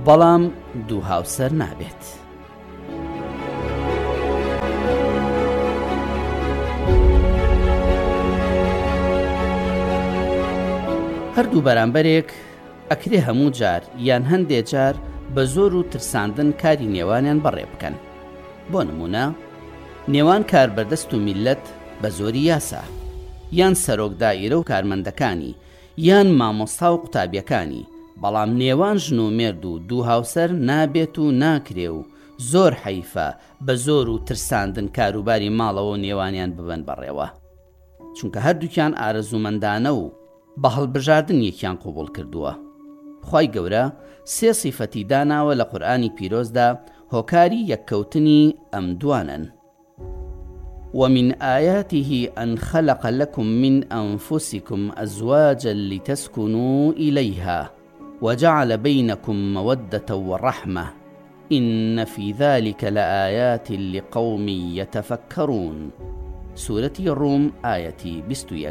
بەڵام دوو هاوسەر نابێت. هەردوو بەرامبەرێک ئەکرێ هەموو جار یان هەندێک جار بە زۆر و ترساندن کاری نێوانیان بەڕێ بکەن. بۆ نمونە نێوان کاربەردەست و میلەت بە زۆری یاسا، یان سەرۆک دائیرە و کارمەندەکانی، یان مامۆستا و قوتابیەکانی. بەڵام نێوان ژن و مێرد و دوو هاوسەر نابێت و ناکرێ و زۆر حەیفە بە زۆر و ترساندن کاروباری ماڵەوە نێوانیان ببەن بەڕێوە، چونکە هەردووکیان ئارەزومەندانە و بە هەڵبژاردن یەکیان قوبوڵ کردووە. خوای گەورە سێ سیفەتی داناوە لە قورئانی پیرۆزدا هۆکاری یەککەوتنی ئەم دوانن. ومن آياته أن خلق لكم من أنفسكم أزواجا لتسكنوا إليها وجعل بينكم مودة ورحمة إن في ذلك لآيات لقوم يتفكرون. سورة الروم آية 21.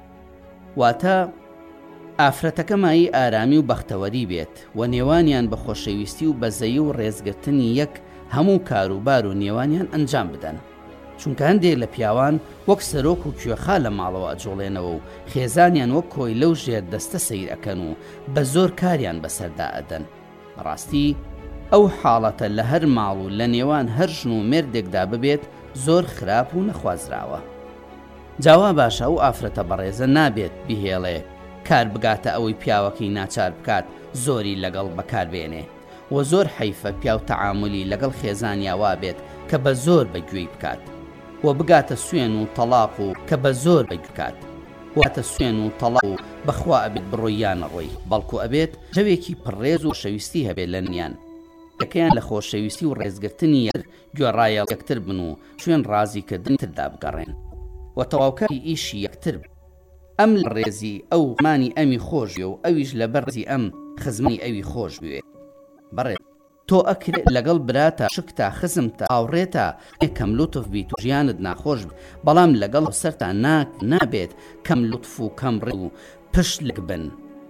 واتە ئافرەتەکەمایی ئارامی و بەختەوەری بێت و نێوانیان بە خۆشەویستی و بەزەیی و ڕێزگرتنی یەک هەموو کاروبار و نێوانیان ئەنجام بدەن، چونکە هەندێک لە پیاوان وەک سەرۆک و کوێخا لە ماڵەوە ئەجوڵێنەوە و خێزانیان وەک کۆی لەو ژێر دەستە سەیر ئەکەن و بە زۆر کاریان بەسەردا ئەدەن. بەڕاستی ئەو حاڵەتە لە هەر ماڵ و لە نێوان هەر ژن و مێردێکدا ببێت زۆر خراپ و نەخوازراوە. جاوا باشە و ئافرەتە بەڕێزە نابێت بهێڵێ کار بگاتە ئەوەی پیاوەکەی ناچار بکات زۆری لەگەڵ بەکاربێنێ، و زۆر حەیفە پیاو تەعاملی لەگەڵ خێزانیاوا بێت کە بە زۆر بەگوێی بکات و بگاتە سوێن و تەلاق و کە بە زۆر بەگوکات واتە سوێن و تەلاق و بەخوا ئەبێت بڕۆیانە ڕۆی، بەڵکو ئەبێت ژەوێکی پڕێز و شەویستی هەبێت لە نێوان یەکەیان لە خۆشەویستی و ڕێزگرتنی گوێڕایە یەکتر بن و شوێن ڕازیکردنی تردا بگەڕێن و تەواوکاری ئیشی یەکتر بن. ئەم لە ڕێزی ئەو مانی ئەمی خۆشیە و ئەویش لە بەرزی ئەم خزمەی ئەوی خۆش بوێ. بەڕێ تۆ ئەکرێت لەگەڵ براتە شکتا خزمتە ئاوڕێتە کەم لوتف بیت و ژیانت ناخۆش بێت، بەڵام لەگەڵ سەرتا نابێت کەم لوتف و کەم ڕێ و پشت لەک بن.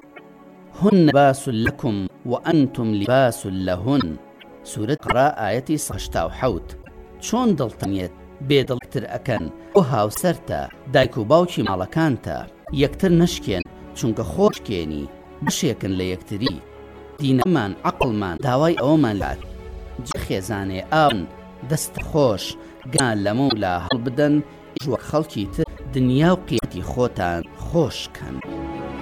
هن باس لكم وأنتم لباس لهن. سورة قرا آية 87. چۆن دڵتەنیێت بێدڵتر ئەکەن و هاوسەرتە دایک و باوکی ماڵەکانتە یەکتر نشکێن چونکە خۆشکێنی بشێکن لە یەکتری. دینەمان عەقڵمان داوای ئەوەمان لات جێ خێزانێ ئاون دەستە خۆش گان لە مەولا هەڵبدەن وەک خەڵکی تر دنیا و قیەتی خۆتان خۆشکەن.